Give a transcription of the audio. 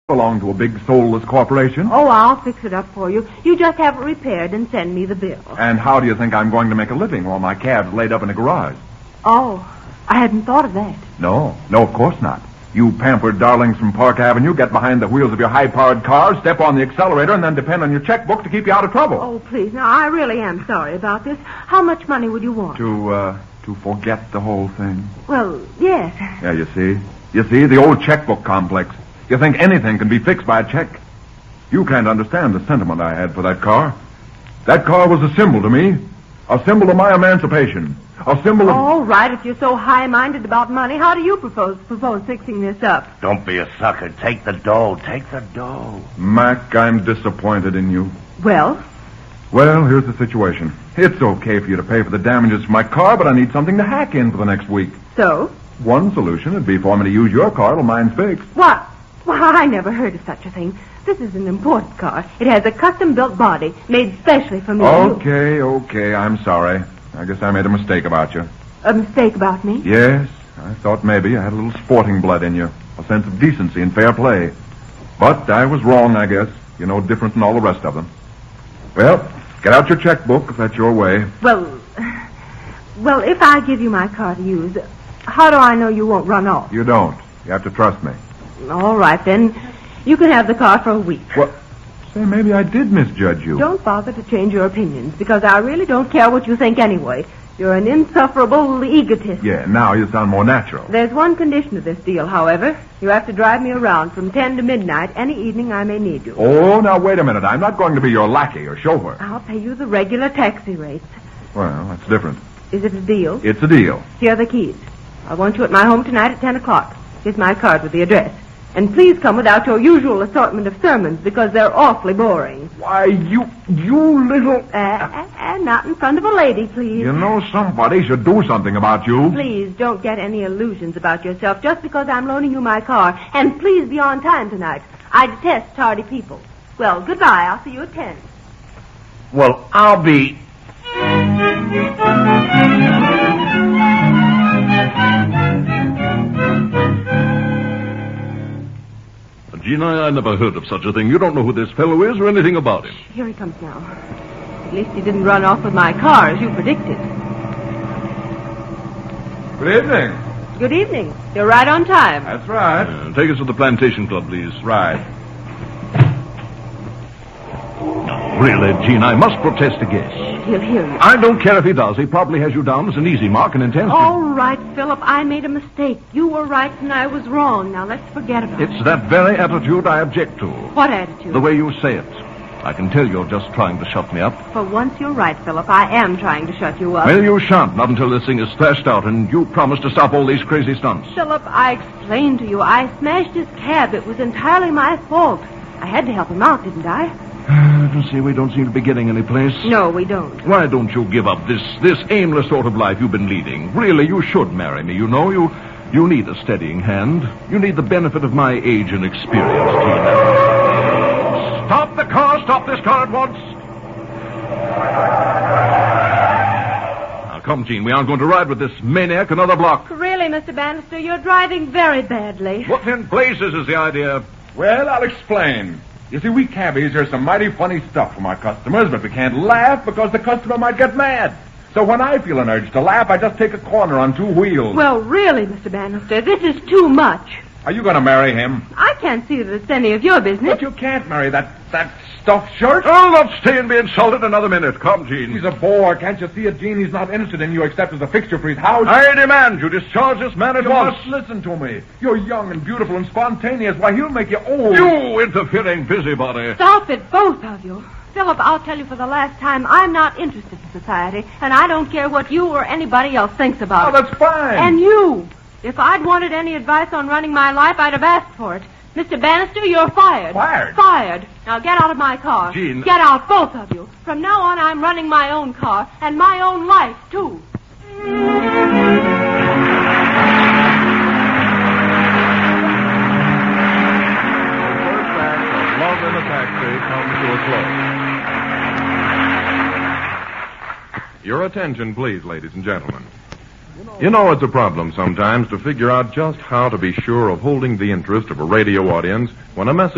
belong to a big soulless corporation. Oh, I'll fix it up for you. You just have it repaired and send me the bill. And how do you think I'm going to make a living while my cab's laid up in a garage? Oh, I hadn't thought of that. No, of course not. You pampered darlings from Park Avenue get behind the wheels of your high-powered car, step on the accelerator, and then depend on your checkbook to keep you out of trouble. Oh, please. Now, I really am sorry about this. How much money would you want? To forget the whole thing. Well, yes. Yeah, you see, the old checkbook complex. You think anything can be fixed by a check. You can't understand the sentiment I had for that car. That car was a symbol to me. A symbol of my emancipation. A symbol of... All right, if you're so high-minded about money, how do you propose fixing this up? Don't be a sucker. Take the dough. Mac, I'm disappointed in you. Well? Well, here's the situation. It's okay for you to pay for the damages for my car, but I need something to hack in for the next week. So? One solution would be for me to use your car till mine's fixed. What? Well, I never heard of such a thing. This is an imported car. It has a custom-built body made specially for me. Okay, I'm sorry. I guess I made a mistake about you. A mistake about me? Yes, I thought maybe you had a little sporting blood in you, a sense of decency and fair play. But I was wrong, I guess. You're no different than all the rest of them. Well, get out your checkbook if that's your way. Well, if I give you my car to use, how do I know you won't run off? You don't. You have to trust me. All right, then. You can have the car for a week. What? Say, maybe I did misjudge you. Don't bother to change your opinions, because I really don't care what you think anyway. You're an insufferable egotist. Yeah, now you sound more natural. There's one condition to this deal, however. You have to drive me around from 10 to midnight any evening I may need you. Oh, now wait a minute. I'm not going to be your lackey or chauffeur. I'll pay you the regular taxi rates. Well, that's different. Is it a deal? It's a deal. Here are the keys. I want you at my home tonight at 10 o'clock. Here's my card with the address. And please come without your usual assortment of sermons, because they're awfully boring. Why, you little... Not in front of a lady, please. You know, somebody should do something about you. Please, don't get any illusions about yourself just because I'm loaning you my car. And please be on time tonight. I detest tardy people. Well, goodbye. I'll see you at 10. Well, I'll be... Gina, I never heard of such a thing. You don't know who this fellow is or anything about him. Here he comes now. At least he didn't run off with my car, as you predicted. Good evening. Good evening. You're right on time. That's right. Take us to the Plantation Club, please. Right. Really, Gene, I must protest against. He'll hear you. I don't care if he does. He probably has you down as an easy mark and intends to... All right, Philip, I made a mistake. You were right and I was wrong. Now let's forget about it. It's that very attitude I object to. What attitude? The way you say it. I can tell you're just trying to shut me up. For once you're right, Philip. I am trying to shut you up. Well, you shan't, not until this thing is thrashed out and you promise to stop all these crazy stunts. Philip, I explained to you. I smashed his cab. It was entirely my fault. I had to help him out, didn't I? See, we don't seem to be getting any place. No, we don't. Why don't you give up this aimless sort of life you've been leading? Really, you should marry me, you know. You need a steadying hand. You need the benefit of my age and experience, Tina. Stop the car! Stop this car at once! Now, come, Gene. We aren't going to ride with this maniac another block. Really, Mr. Bannister, you're driving very badly. What in blazes is the idea? Well, I'll explain. You see, we cabbies are some mighty funny stuff from our customers, but we can't laugh because the customer might get mad. So when I feel an urge to laugh, I just take a corner on two wheels. Well, really, Mr. Bannister, this is too much. Are you going to marry him? I can't see that it's any of your business. But you can't marry that stuffed shirt. Oh, not stay and be insulted another minute. Come, Gene. He's a bore. Can't you see it, Gene? He's not interested in you except as a fixture for his house. I demand you discharge this man at once. You must listen to me. You're young and beautiful and spontaneous. Why, he'll make you old. You interfering busybody. Stop it, both of you. Philip, I'll tell you for the last time, I'm not interested in society, and I don't care what you or anybody else thinks about it. Oh, that's fine. And you. If I'd wanted any advice on running my life, I'd have asked for it. Mr. Bannister, you're fired. Fired? Fired. Now get out of my car. Gene. Get out, both of you. From now on, I'm running my own car, and my own life, too. Love in a Taxi comes to a close. Your attention, please, ladies and gentlemen. You know it's a problem sometimes to figure out just how to be sure of holding the interest of a radio audience when a message